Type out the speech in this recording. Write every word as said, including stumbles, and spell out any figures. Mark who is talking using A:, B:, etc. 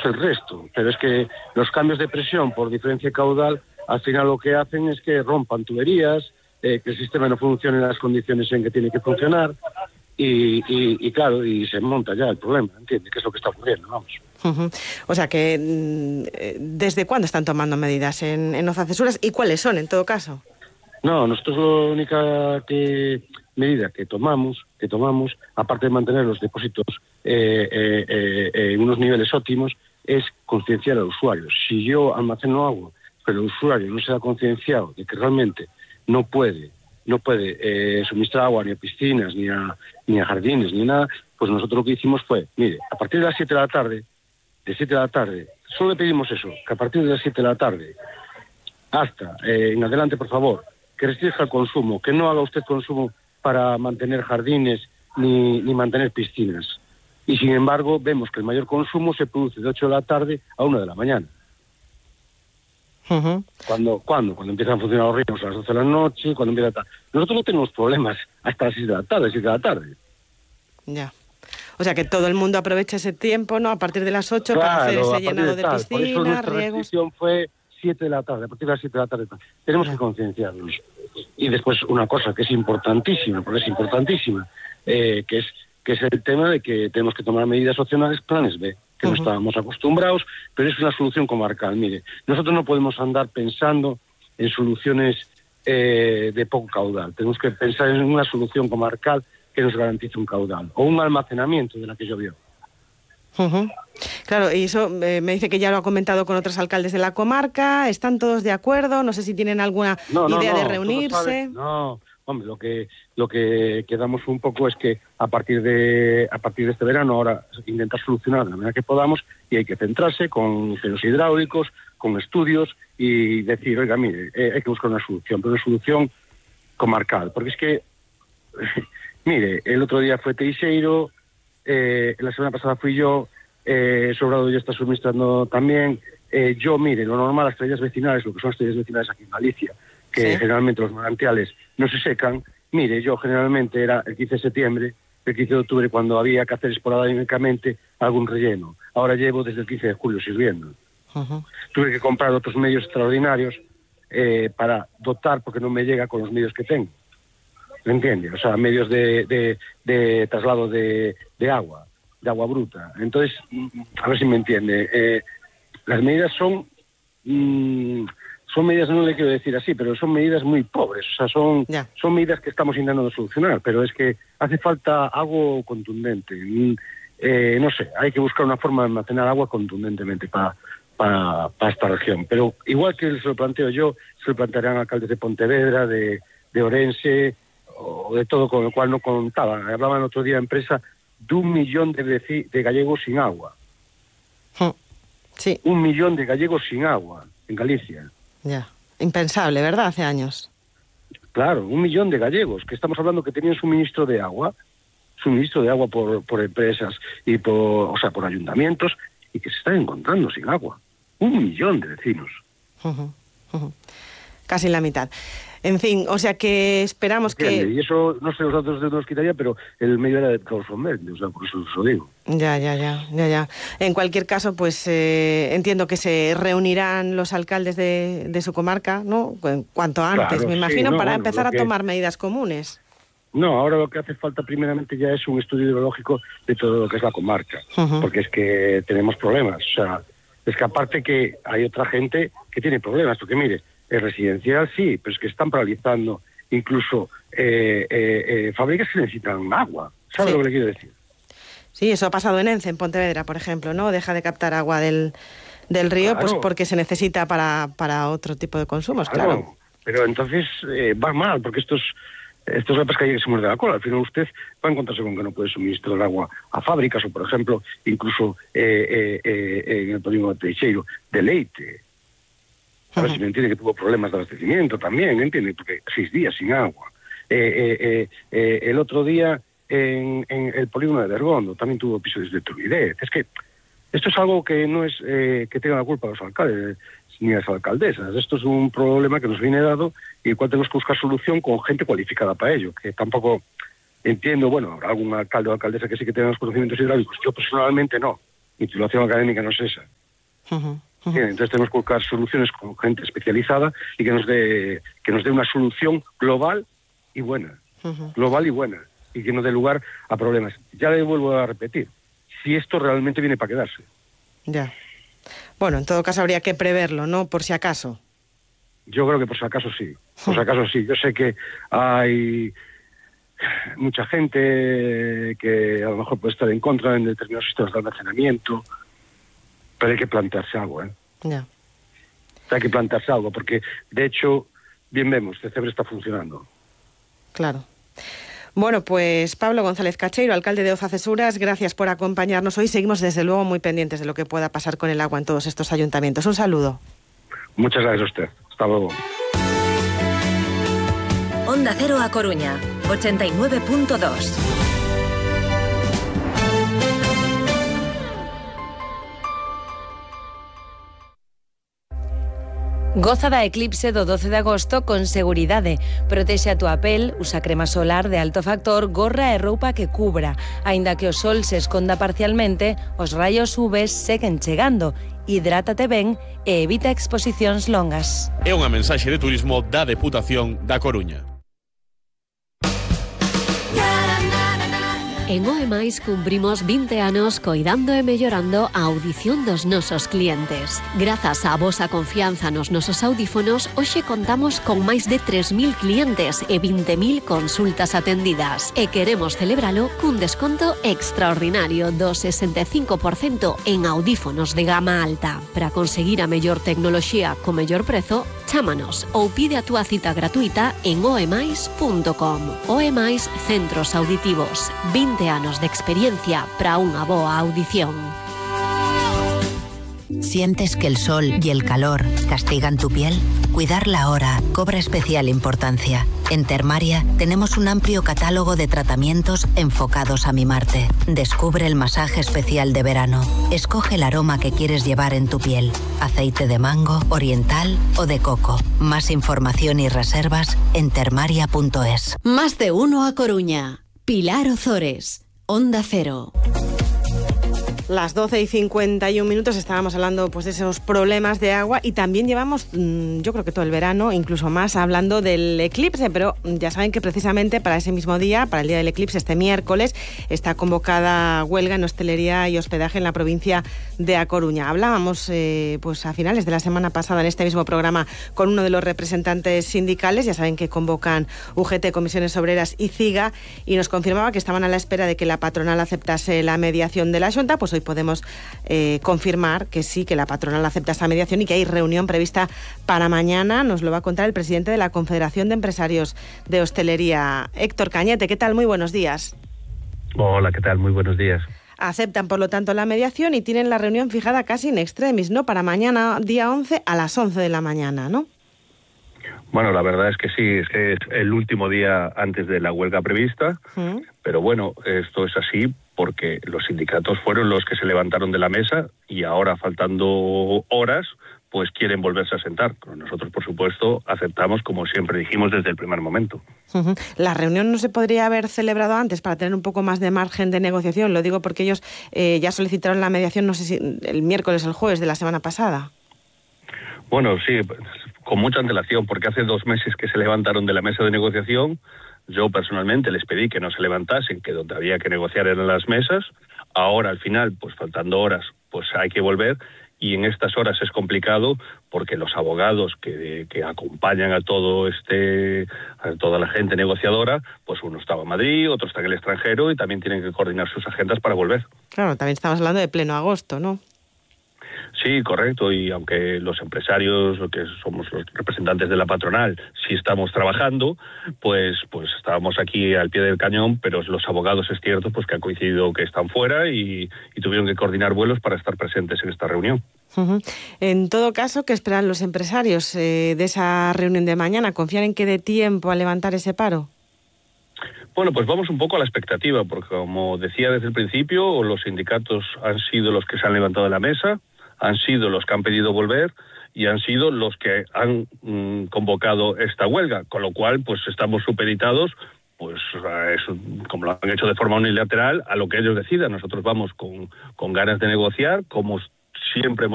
A: el resto, pero es que los cambios de presión por diferencia caudal al final lo que hacen es que rompan tuberías, eh, que el sistema no funcione en las condiciones en que tiene que funcionar y, y, y claro, y se monta ya el problema, ¿entiendes? Que es lo que está ocurriendo, vamos.
B: Uh-huh. O sea que, ¿desde cuándo están tomando medidas en, en Nozas-Cesuras y cuáles son en todo caso?
A: No, nosotros la única que, medida que tomamos, que tomamos, aparte de mantener los depósitos eh, eh, eh, en unos niveles óptimos, es concienciar al usuario. Si yo almaceno agua, pero el usuario no se ha concienciado de que realmente no puede, no puede eh, suministrar agua ni a piscinas, ni a, ni a jardines, ni nada, pues nosotros lo que hicimos fue, mire, a partir de las siete de la tarde, de siete de la tarde, solo le pedimos eso, que a partir de las siete de la tarde hasta eh, en adelante, por favor, que restrinja el consumo, que no haga usted consumo para mantener jardines ni, ni mantener piscinas. Y sin embargo, vemos que el mayor consumo se produce de ocho de la tarde a una de la mañana.
B: Uh-huh.
A: ¿Cuándo? ¿Cuándo? Cuando empiezan a funcionar los ríos a las doce de la noche, cuando empieza a... Nosotros no tenemos problemas hasta las seis de la tarde, siete de la tarde.
B: Ya. O sea que todo el mundo aprovecha ese tiempo, ¿no? A partir de las ocho,
A: claro,
B: para hacer ese llenado de,
A: de
B: piscinas,
A: Por eso nuestra
B: riegos...
A: restricción fue siete de la tarde, a partir de las siete de la tarde. Tenemos ya. que concienciarnos. Y después una cosa que es importantísima, porque es importantísima, eh, que es que es el tema de que tenemos que tomar medidas opcionales, planes B, que uh-huh. no estábamos acostumbrados, pero es una solución comarcal. Mire, nosotros no podemos andar pensando en soluciones eh, de poco caudal. Tenemos que pensar en una solución comarcal que nos garantice un caudal, o un almacenamiento de la que llovió.
B: Uh-huh. Claro, y eso eh, me dice que ya lo ha comentado con otros alcaldes de la comarca. ¿Están todos de acuerdo? No sé si tienen alguna
A: no, no,
B: idea
A: no,
B: de reunirse.
A: No, hombre, lo que lo que quedamos un poco es que a partir de a partir de este verano ahora intentar solucionar de la manera que podamos, y hay que centrarse con ingenieros hidráulicos, con estudios y decir, oiga, mire, eh, hay que buscar una solución, pero una solución comarcal, porque es que mire, el otro día fue Teixeiro, eh, la semana pasada fui yo, eh, Sobrado ya está suministrando también, eh, yo, mire, lo normal, las tallas vecinales, lo que son las tallas vecinales aquí en Galicia, que ¿sí? generalmente los manantiales no se secan, mire, yo generalmente era el quince de septiembre, el quince de octubre, cuando había que hacer esporádicamente algún relleno. Ahora llevo desde el quince de julio sirviendo. Uh-huh. Tuve que comprar otros medios extraordinarios eh, para dotar, porque no me llega con los medios que tengo. ¿Me entiende? O sea, medios de, de, de traslado de, de agua, de agua bruta. Entonces, a ver si me entiende. Eh, las medidas son... Mmm, son medidas, no le quiero decir así, pero son medidas muy pobres. O sea, son, yeah. son medidas que estamos intentando solucionar, pero es que hace falta algo contundente. Eh, no sé, hay que buscar una forma de almacenar agua contundentemente para para pa esta región. Pero igual que se lo planteo yo, se lo plantearán alcaldes de Pontevedra, de, de Orense, o de todo con lo cual no contaban. Hablaban el otro día en prensa de un millón de, veci- de gallegos sin agua.
B: Sí.
A: Un millón de gallegos sin agua en Galicia.
B: Ya, impensable, ¿verdad? Hace años.
A: Claro, un millón de gallegos, que estamos hablando que tenían suministro de agua, suministro de agua por, por empresas y por, o sea, por ayuntamientos, y que se están encontrando sin agua. Un millón de vecinos.
B: Uh-huh, uh-huh. Casi la mitad. En fin, o sea que esperamos que...
A: Y eso, no sé los datos de nos quitaría, pero el medio era de Clausonberg, o sea, por eso os lo digo.
B: Ya, ya, ya, ya, ya. En cualquier caso, pues eh, entiendo que se reunirán los alcaldes de, de su comarca, ¿no? Cuanto antes,
A: claro,
B: me imagino,
A: sí, no,
B: para
A: bueno,
B: empezar a
A: que...
B: tomar medidas comunes.
A: No, ahora lo que hace falta primeramente ya es un estudio hidrológico de todo lo que es la comarca, uh-huh. porque es que tenemos problemas. O sea, es que aparte que hay otra gente que tiene problemas, porque mire, el residencial sí, pero es que están paralizando incluso eh, eh, eh, fábricas que necesitan agua. ¿Sabes sí. lo que le quiero decir?
B: Sí, eso ha pasado en Ence, en Pontevedra, por ejemplo, ¿no? Deja de captar agua del, del río, claro. pues porque se necesita para, para otro tipo de consumos, claro. claro.
A: Pero entonces eh, va mal, porque estos esto es la pescadilla que se muerde la cola. Al final usted va a encontrarse con que no puede suministrar agua a fábricas, o por ejemplo, incluso eh, eh, eh, en el polígono de Teixeiro, de Leite. A ver si me entiende, que tuvo problemas de abastecimiento también, ¿entiende? Porque seis días sin agua. Eh, eh, eh, eh, el otro día en, en el polígono de Bergondo también tuvo episodios de turbidez. Es que esto es algo que no es eh, que tengan la culpa los alcaldes ni las alcaldesas. Esto es un problema que nos viene dado y el cual tenemos que buscar solución con gente cualificada para ello, que tampoco... Entiendo, bueno, habrá algún alcalde o alcaldesa que sí que tenga los conocimientos hidráulicos. Yo personalmente no. Mi titulación académica no es esa.
B: Uh-huh, uh-huh.
A: Bien, entonces tenemos que buscar soluciones con gente especializada y que nos dé que nos dé una solución global y buena. Uh-huh. Global y buena. Y que no dé lugar a problemas. Ya le vuelvo a repetir. Si esto realmente viene para quedarse.
B: Ya. Bueno, en todo caso habría que preverlo, ¿no? Por si acaso.
A: Yo creo que por si acaso sí. Por si acaso sí. Yo sé que hay mucha gente que a lo mejor puede estar en contra en determinados sistemas de almacenamiento, pero hay que plantearse algo, ¿eh?
B: Ya.
A: Hay que plantearse algo, porque de hecho, bien vemos, el Cebre está funcionando.
B: Claro. Bueno, pues Pablo González Cacheiro, alcalde de Oza-Cesuras, gracias por acompañarnos hoy. Seguimos desde luego muy pendientes de lo que pueda pasar con el agua en todos estos ayuntamientos. Un saludo.
A: Muchas gracias a usted. Hasta luego.
C: Onda Cero a Coruña, ochenta y nueve punto dos.
D: Goza da eclipse do doce de agosto con seguridade. Protexe a túa pel, usa crema solar de alto factor, gorra e roupa que cubra. Aínda que o sol se esconda parcialmente, os raios U V seguen chegando. Hidrátate ben e evita exposicións longas.
E: É unha mensaxe de turismo da Deputación da Coruña.
F: En OEMAIS cumprimos vinte anos coidando e mellorando a audición dos nosos clientes. Grazas á vosa confianza nos nosos audífonos, hoxe contamos con máis de tres mil clientes e vinte mil consultas atendidas. E queremos celebralo cun desconto extraordinario do sesenta e cinco por cento en audífonos de gama alta. Para conseguir a mellor tecnoloxía co mellor prezo, chámanos ou pide a túa cita gratuita en oemais punto com. OEMAIS Centros Auditivos. vinte anos de experiencia para unha boa audición.
G: ¿Sientes que el sol y el calor castigan tu piel? Cuidarla ahora cobra especial importancia. En Termaria tenemos un amplio catálogo de tratamientos enfocados a mimarte. Descubre el masaje especial de verano. Escoge el aroma que quieres llevar en tu piel. Aceite de mango, oriental o de coco. Más información y reservas en termaria punto es.
F: Más de uno a Coruña. Pilar Ozores, Onda Cero.
B: Las doce y cincuenta y un minutos estábamos hablando pues de esos problemas de agua y también llevamos, yo creo que todo el verano, incluso más, hablando del eclipse, pero ya saben que precisamente para ese mismo día, para el día del eclipse, este miércoles, está convocada huelga en hostelería y hospedaje en la provincia de A Coruña. Hablábamos eh, pues a finales de la semana pasada en este mismo programa con uno de los representantes sindicales, ya saben que convocan U G T, Comisiones Obreras y CIGA, y nos confirmaba que estaban a la espera de que la patronal aceptase la mediación de la Xunta. Pues hoy podemos eh, confirmar que sí, que la patronal acepta esa mediación y que hay reunión prevista para mañana. Nos lo va a contar el presidente de la Confederación de Empresarios de Hostelería, Héctor Cañete. ¿Qué tal? Muy buenos días.
H: Hola, ¿qué tal? Muy buenos días.
B: Aceptan, por lo tanto, la mediación y tienen la reunión fijada casi in extremis, ¿no? Para mañana, día once, a las once de la mañana, ¿no?
H: Bueno, la verdad es que sí, es que es el último día antes de la huelga prevista, ¿Mm? Pero bueno, esto es así porque los sindicatos fueron los que se levantaron de la mesa y ahora, faltando horas, pues quieren volverse a sentar. Nosotros, por supuesto, aceptamos, como siempre dijimos desde el primer momento.
B: Uh-huh. ¿La reunión no se podría haber celebrado antes para tener un poco más de margen de negociación? Lo digo porque ellos eh, ya solicitaron la mediación, no sé si el miércoles o el jueves de la semana pasada.
H: Bueno, sí, con mucha antelación, porque hace dos meses que se levantaron de la mesa de negociación. Yo personalmente les pedí que no se levantasen, que donde había que negociar eran las mesas. Ahora, al final, pues faltando horas, pues hay que volver. Y en estas horas es complicado porque los abogados que, que acompañan a todo este a toda la gente negociadora, pues uno estaba en Madrid, otro está en el extranjero y también tienen que coordinar sus agendas para volver.
B: Claro, también estamos hablando de pleno agosto, ¿no?
H: Sí, correcto, y aunque los empresarios, lo que somos los representantes de la patronal, sí estamos trabajando, pues pues estábamos aquí al pie del cañón, pero los abogados es cierto pues que han coincidido que están fuera y, y tuvieron que coordinar vuelos para estar presentes en esta reunión.
B: Uh-huh. En todo caso, ¿qué esperan los empresarios eh, de esa reunión de mañana? ¿Confían en que dé tiempo a levantar ese paro?
H: Bueno, pues vamos un poco a la expectativa, porque como decía desde el principio, los sindicatos han sido los que se han levantado de la mesa, han sido los que han pedido volver y han sido los que han mmm, convocado esta huelga, con lo cual pues estamos supeditados pues es, como lo han hecho de forma unilateral, a lo que ellos decidan. Nosotros vamos con, con ganas de negociar, como siempre hemos